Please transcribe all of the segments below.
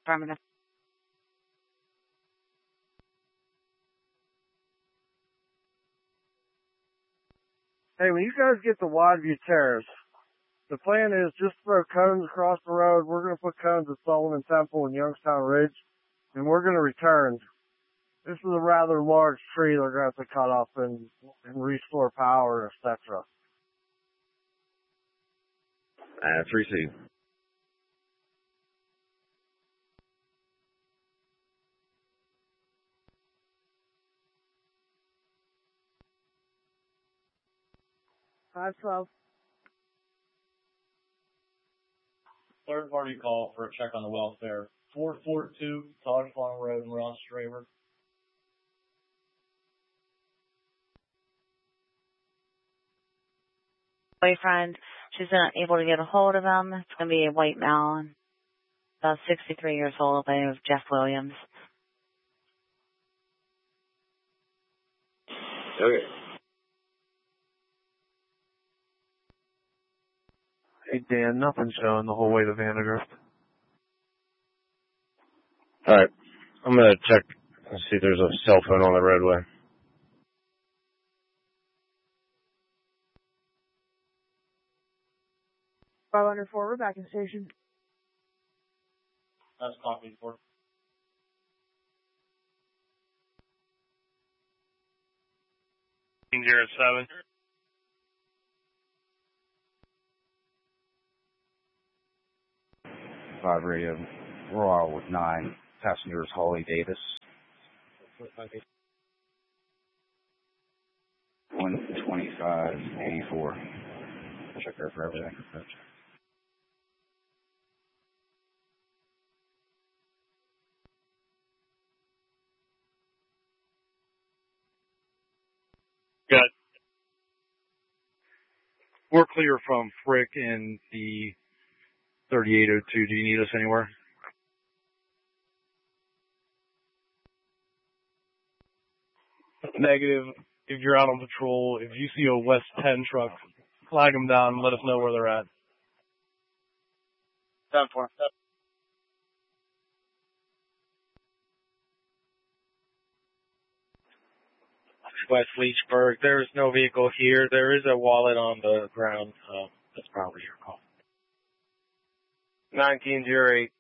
Affirmative. Hey, when you guys get to Wideview Terrace, the plan is just throw cones across the road. We're going to put cones at Sullivan Temple and Youngstown Ridge, and we're going to return. This is a rather large tree they're going to have to cut off and restore power, etc. 3C. Five 12. Third party call for a check on the welfare. 442 Todd Farm Road in Ross Straver. Boyfriend, she's not able to get a hold of him. It's going to be a white male, about 63 years old, by the name of Jeff Williams. Okay. Hey, Dan, nothing's showing the whole way to Vandergrift. All right. I'm going to check and see if there's a cell phone on the roadway. Five under 4, we're back in station. That's copied for. Zero 7. 5 radio, Royal with 9 passengers, Holly Davis. 12584. Check her for everything. Good. We're clear from Frick in the 3802. Do you need us anywhere? Negative. If you're out on patrol, if you see a West 10 truck, flag them down and let us know where they're at. 10-4. West Leechburg. There is no vehicle here. There is a wallet on the ground. That's probably your call. 1908.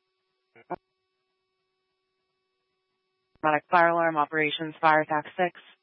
Product fire alarm operations, fire attack 6.